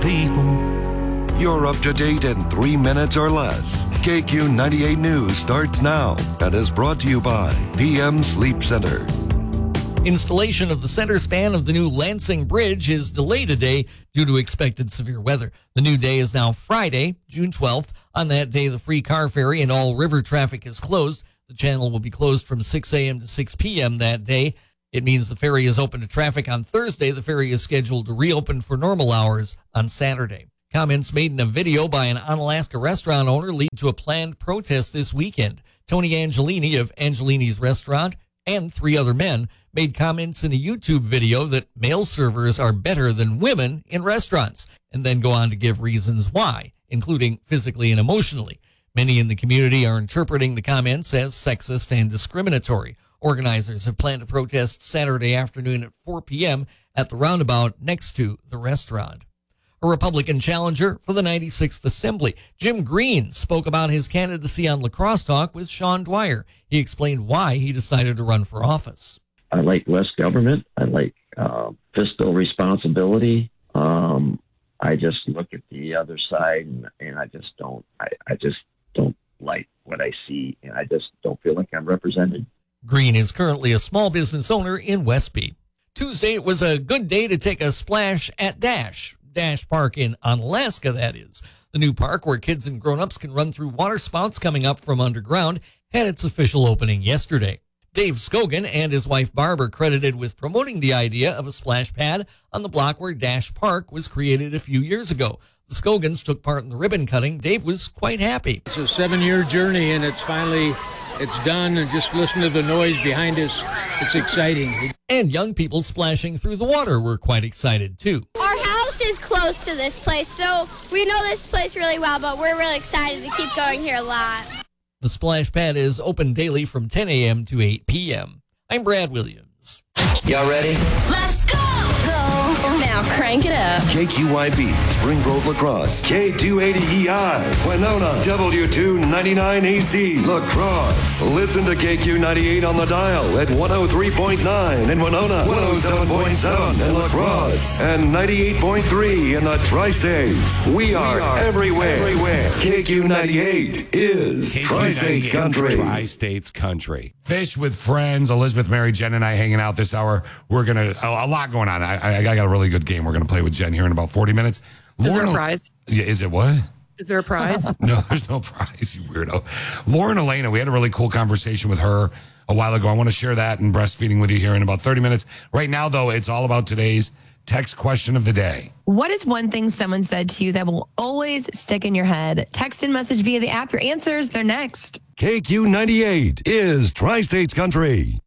people. You're up to date in 3 minutes or less. KQ 98 News starts now and is brought to you by PM Sleep Center. Installation of the center span of the new Lansing Bridge is delayed a day due to expected severe weather. The new day is now Friday, June 12th. On that day, the free car ferry and all river traffic is closed. The channel will be closed from 6 a.m. to 6 p.m. that day. It means the ferry is open to traffic on Thursday. The ferry is scheduled to reopen for normal hours on Saturday. Comments made in a video by an Onalaska restaurant owner lead to a planned protest this weekend. Tony Angelini of Angelini's Restaurant and 3 other men made comments in a YouTube video that male servers are better than women in restaurants, and then go on to give reasons why, including physically and emotionally. Many in the community are interpreting the comments as sexist and discriminatory. Organizers have planned to protest Saturday afternoon at 4 p.m. at the roundabout next to the restaurant. A Republican challenger for the 96th Assembly, Jim Green, spoke about his candidacy on Lacrosse Talk with Sean Dwyer. He explained why he decided to run for office. I like less government. I like fiscal responsibility. I just look at the other side, and I just don't. I just don't like what I see, and I just don't feel like I'm represented. Green is currently a small business owner in Westby. Tuesday, it was a good day to take a splash at Dash Park in Onalaska, that is. The new park where kids and grown-ups can run through water spouts coming up from underground had its official opening yesterday. Dave Scogan and his wife Barb are credited with promoting the idea of a splash pad on the block where Dash Park was created a few years ago. The Scogans took part in the ribbon cutting. Dave was quite happy. It's a 7-year journey, and it's done, and just listen to the noise behind us. It's exciting. And young people splashing through the water were quite excited, too. Our house is close to this place, so we know this place really well, but we're really excited to keep going here a lot. The splash pad is open daily from 10 a.m. to 8 p.m. I'm Brad Williams. Y'all ready? Let's go! Now crank it up. KQYB, Spring Grove Lacrosse, K280EI, Winona, W299AC, Lacrosse. Listen to KQ98 on the dial at 103.9 in Winona, 107.7 in Lacrosse, and 98.3 in the Tri-States. We are everywhere. KQ98 is Tri-States Country. Tri-States Country. Fish with friends. Elizabeth, Mary, Jen, and I hanging out this hour. We're going to, a lot going on. I got a really good game we're going to play with Jen here in about 40 minutes. Is there a prize? Yeah, is it what? Is there a prize? No, there's no prize, you weirdo. Lauren Elena, we had a really cool conversation with her a while ago. I want to share that and breastfeeding with you here in about 30 minutes. Right now, though, it's all about today's text question of the day. What is one thing someone said to you that will always stick in your head? Text and message via the app. Your answers, they're next. KQ98 is Tri-States Country.